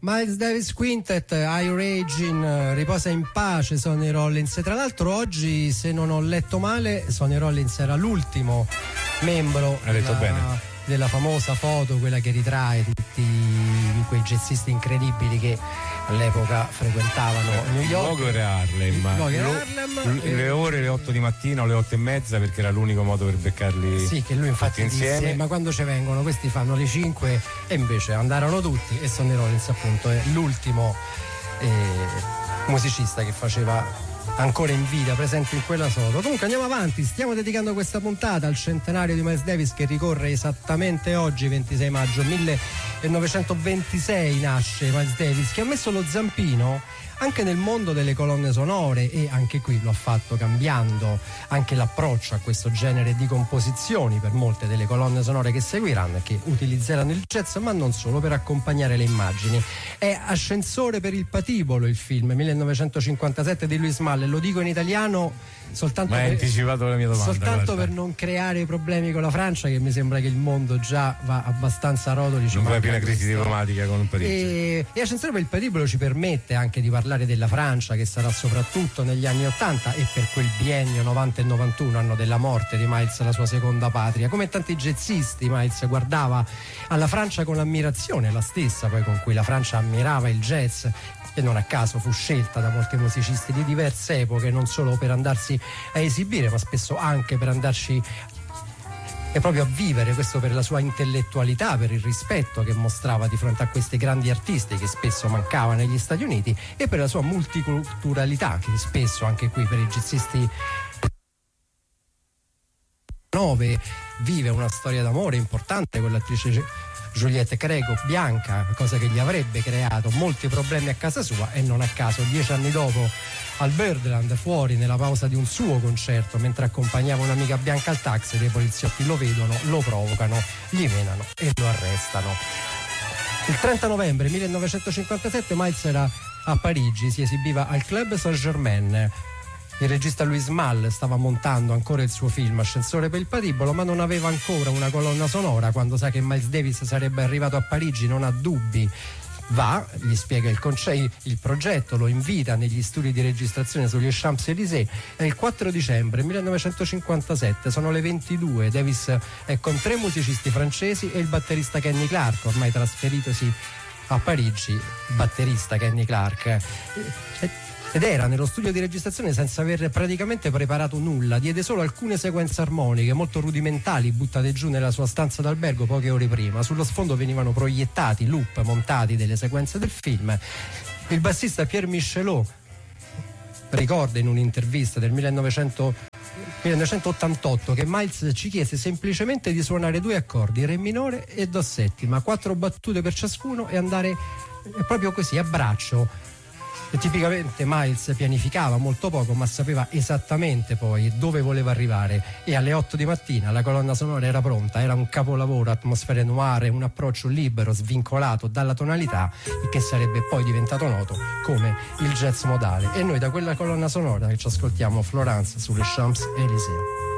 Miles Davis Quintet, I Rage in riposa in pace Sonny Rollins. E tra l'altro oggi, se non ho letto male, Sonny Rollins era l'ultimo membro della famosa foto, quella che ritrae tutti quei jazzisti incredibili che all'epoca frequentavano New York. Luogo era Harlem, le ore le 8 di mattina o le 8 e mezza, perché era l'unico modo per beccarli. Sì, che lui infatti disse: ma quando ci vengono questi fanno le 5, e invece andarono tutti. E Sonny Rollins appunto è l'ultimo musicista che faceva ancora in vita, presente in quella foto. Comunque andiamo avanti, stiamo dedicando questa puntata al centenario di Miles Davis, che ricorre esattamente oggi, 26 maggio 1926 nasce Miles Davis, che ha messo lo zampino anche nel mondo delle colonne sonore, e anche qui lo ha fatto cambiando anche l'approccio a questo genere di composizioni per molte delle colonne sonore che seguiranno e che utilizzeranno il jazz, ma non solo, per accompagnare le immagini. È Ascensore per il patibolo, il film 1957 di Louis Malle. Lo dico in italiano soltanto ma hai anticipato la mia domanda, soltanto per non creare problemi con la Francia, che mi sembra che il mondo già va abbastanza a rotoli. Non va più una crisi diplomatica con Parigi. E Ascensore per il patibolo ci permette anche di parlare della Francia, che sarà soprattutto negli anni 80 e per quel biennio 90 e 91, anno della morte di Miles, la sua seconda patria. Come tanti jazzisti, Miles guardava alla Francia con ammirazione, la stessa poi con cui la Francia ammirava il jazz, e non a caso fu scelta da molti musicisti di diverse epoche, non solo per andarsi a esibire, ma spesso anche per andarci e proprio a vivere. Questo per la sua intellettualità, per il rispetto che mostrava di fronte a questi grandi artisti che spesso mancava negli Stati Uniti, e per la sua multiculturalità, che spesso anche qui per i jazzisti vive una storia d'amore importante con l'attrice Juliette Greco, bianca, cosa che gli avrebbe creato molti problemi a casa sua. E non a caso 10 anni dopo, al Birdland, fuori nella pausa di un suo concerto, mentre accompagnava un'amica bianca al taxi, dei poliziotti lo vedono, lo provocano, gli menano e lo arrestano. Il 30 novembre 1957 Miles era a Parigi, si esibiva al Club Saint-Germain. Il regista Louis Malle stava montando ancora il suo film Ascensore per il patibolo, ma non aveva ancora una colonna sonora. Quando sa che Miles Davis sarebbe arrivato a Parigi non ha dubbi, va, gli spiega il progetto, lo invita negli studi di registrazione sugli Champs-Élysées. È il 4 dicembre 1957, sono le 22, Davis è con 3 musicisti francesi e il batterista Kenny Clarke, ormai trasferitosi a Parigi, batterista Kenny Clarke. Ed era nello studio di registrazione senza aver praticamente preparato nulla, diede solo alcune sequenze armoniche molto rudimentali buttate giù nella sua stanza d'albergo poche ore prima. Sullo sfondo venivano proiettati loop montati delle sequenze del film. Il bassista Pierre Michelot ricorda in un'intervista del 1988 che Miles ci chiese semplicemente di suonare 2 accordi, re minore e do settima, 4 battute per ciascuno, e andare proprio così a braccio. E tipicamente Miles pianificava molto poco, ma sapeva esattamente poi dove voleva arrivare, e alle 8 di mattina la colonna sonora era pronta. Era un capolavoro, atmosfere noir, un approccio libero, svincolato dalla tonalità, e che sarebbe poi diventato noto come il jazz modale. E noi da quella colonna sonora che ci ascoltiamo, Florence sulle Champs-Élysées.